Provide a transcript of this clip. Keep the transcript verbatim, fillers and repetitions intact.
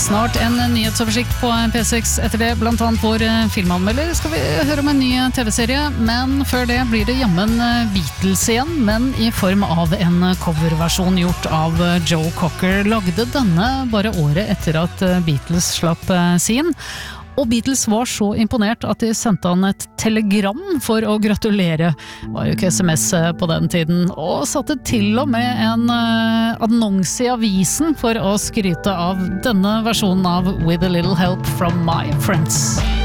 Snart en nyhetsoversikt på P seks etter det, blant annet vår filmanmelder skal vi høre om en ny tv-serie, men før det blir det jammen Beatles igjen, men i form av en coverversjon gjort av Joe Cocker. Lagde denne bare året etter at Beatles slapp sin. Og Beatles var så imponert at de sendte han et telegram for å gratulere. Det var jo ikke sms på den tiden. Og satte til og med en uh, annonse i avisen for å skryte av denne versjonen av With a Little Help from My Friends.